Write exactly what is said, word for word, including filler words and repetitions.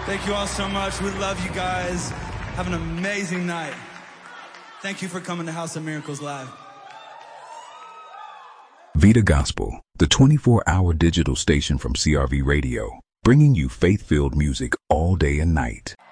Thank you all so much. We love you guys. Have an amazing night. Thank you for coming to House of Miracles Live. Vida Gospel, the twenty-four hour digital station from C R V Radio, bringing you faith-filled music all day and night.